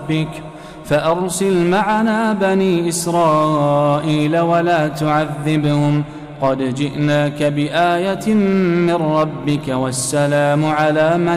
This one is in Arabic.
ربك فأرسل معنا بني إسرائيل ولا تعذبهم قد جئناك بآية من ربك والسلام على من